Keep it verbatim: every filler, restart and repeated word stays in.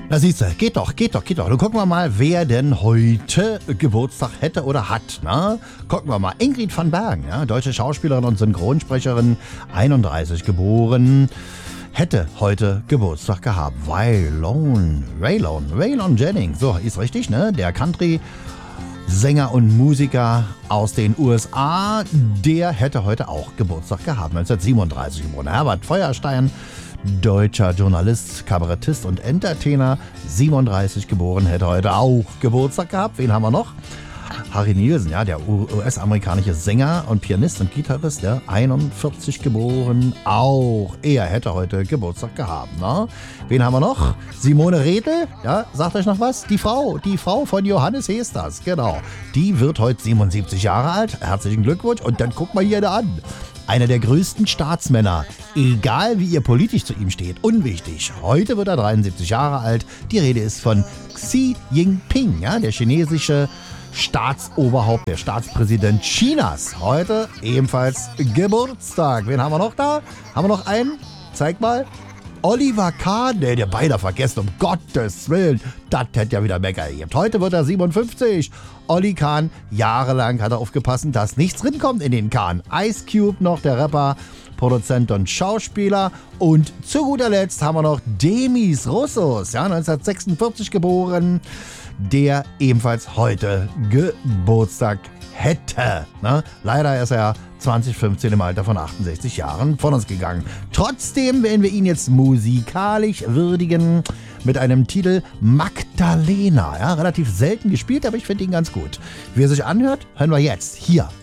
Na siehst du, geht doch, geht doch, geht doch. Nun gucken wir mal, wer denn heute Geburtstag hätte oder hat. Ne? Gucken wir mal. Ingrid van Bergen, ja, deutsche Schauspielerin und Synchronsprecherin, einunddreißig geboren, hätte heute Geburtstag gehabt. Waylon, Waylon, Waylon Jennings, so ist richtig, ne? Der Country Sänger und Musiker aus den U S A, der hätte heute auch Geburtstag gehabt. neunzehnhundertsiebenunddreißig geboren. Herbert Feuerstein, deutscher Journalist, Kabarettist und Entertainer, siebenunddreißig geboren, hätte heute auch Geburtstag gehabt. Wen haben wir noch? Harry Nilsson, ja, der U S-amerikanische Sänger und Pianist und Gitarrist, ja, einundvierzig geboren, auch er hätte heute Geburtstag gehabt. Ne? Wen haben wir noch? Simone Redl, ja, sagt euch noch was? Die Frau, die Frau von Johannes Hesters, genau. Die wird heute siebenundsiebzig Jahre alt, herzlichen Glückwunsch. Und dann guck mal hier da an. Einer der größten Staatsmänner, egal wie ihr politisch zu ihm steht, unwichtig. Heute wird er dreiundsiebzig Jahre alt. Die Rede ist von Xi Jinping, ja, der chinesische Staatsoberhaupt, der Staatspräsident Chinas. Heute ebenfalls Geburtstag. Wen haben wir noch da? Haben wir noch einen? Zeig mal. Oliver Kahn, der hat beinahe vergessen, um Gottes Willen. Das hätte ja wieder Mecker gegeben. Heute wird er siebenundfünfzig. Olli Kahn, jahrelang hat er aufgepasst, dass nichts drin kommt in den Kahn. Ice Cube noch, der Rapper, Produzent und Schauspieler. Und zu guter Letzt haben wir noch Demis Roussos, ja, neunzehnhundertsechsundvierzig geboren, der ebenfalls heute Geburtstag hätte. Ne? Leider ist er zwanzig fünfzehn im Alter von achtundsechzig Jahren von uns gegangen. Trotzdem werden wir ihn jetzt musikalisch würdigen mit einem Titel Magdalena. Ja, relativ selten gespielt, aber ich finde ihn ganz gut. Wie er sich anhört, hören wir jetzt hier